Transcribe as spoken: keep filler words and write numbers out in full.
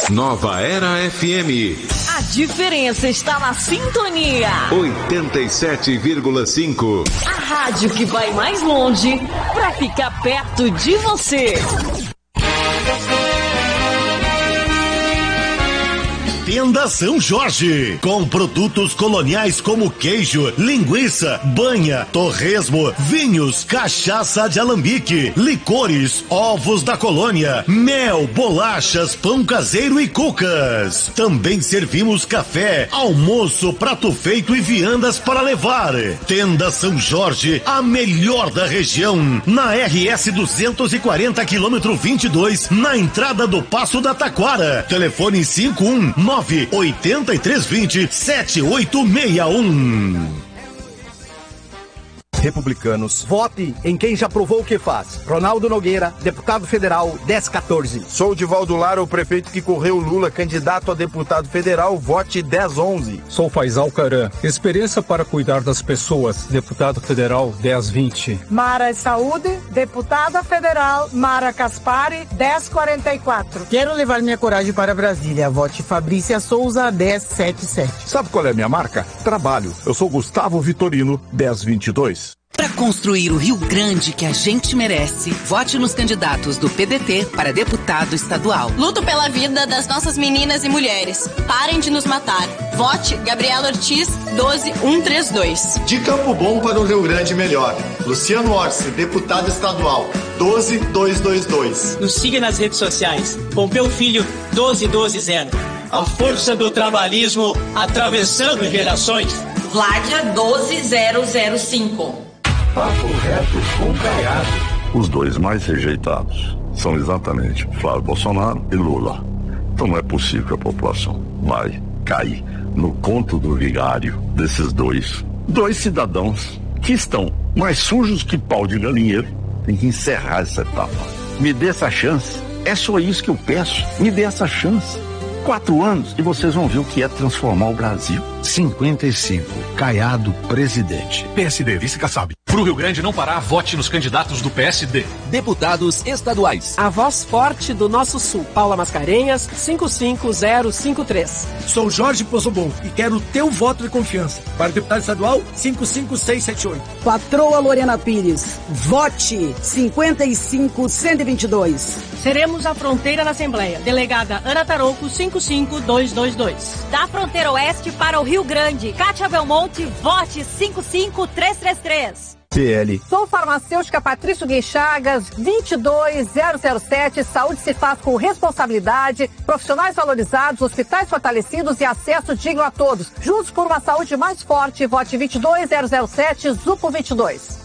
Nova Era F M. A diferença está na sintonia. oitenta e sete vírgula cinco. A rádio que vai mais longe para ficar perto de você. Tenda São Jorge, com produtos coloniais como queijo, linguiça, banha, torresmo, vinhos, cachaça de alambique, licores, ovos da colônia, mel, bolachas, pão caseiro e cucas. Também servimos café, almoço, prato feito e viandas para levar. Tenda São Jorge, a melhor da região, na R S duzentos e quarenta, quilômetro vinte e dois, na entrada do Passo da Taquara. Telefone cinco um nove oito três dois zero sete oito seis um. Republicanos, vote em quem já provou o que faz. Ronaldo Nogueira, deputado federal, dez quatorze. Sou Divaldo Lara, o prefeito que correu Lula, candidato a deputado federal, vote dez onze. Sou Faisal Caran, experiência para cuidar das pessoas, deputado federal, dez vinte. Mara Saúde, deputada federal, Mara Caspari, dez quarenta e quatro. Quero levar minha coragem para Brasília, vote Fabrícia Souza, dez setenta e sete. Sabe qual é a minha marca? Trabalho. Eu sou Gustavo Vitorino, dez vinte e dois. Para construir o Rio Grande que a gente merece, vote nos candidatos do P D T para deputado estadual. Luto pela vida das nossas meninas e mulheres. Parem de nos matar. Vote Gabriela Ortiz, doze mil cento e trinta e dois. De Campo Bom para o Rio Grande melhor. Luciano Orsi, deputado estadual, doze mil duzentos e vinte e dois. Nos siga nas redes sociais. Pompeu Filho, doze mil duzentos e vinte. A força do trabalhismo atravessando gerações. Vládia, doze mil zero cinco. Papo reto com Caiado. Os dois mais rejeitados são exatamente Flávio Bolsonaro e Lula. Então não é possível que a população vai cair no conto do vigário desses dois. Dois cidadãos que estão mais sujos que pau de galinheiro. Tem que encerrar essa etapa. Me dê essa chance. É só isso que eu peço. Me dê essa chance. Quatro anos e vocês vão ver o que é transformar o Brasil. cinquenta e cinco. Caiado, presidente. P S D, vice Kassab. Pro Rio Grande não parar, vote nos candidatos do P S D. Deputados estaduais. A voz forte do nosso sul. Paula Mascarenhas, cinco cinco zero cinco três. Sou Jorge Pozobon e quero o teu voto de confiança. Para deputado estadual, cinco cinco seis sete oito. Patroa Lorena Pires. Vote cinquenta e cinco cento e vinte e dois. Seremos a fronteira na Assembleia. Delegada Ana Tarouco, cinco cinco dois dois dois. Da fronteira oeste para o Rio Grande. Kátia Belmonte, vote cinco cinco três três três. P L. Sou farmacêutica Patrício Guichagas, vinte e dois zero zero sete. Saúde se faz com responsabilidade, profissionais valorizados, hospitais fortalecidos e acesso digno a todos. Juntos por uma saúde mais forte, vote vinte e dois zero zero sete, Zupo vinte e dois.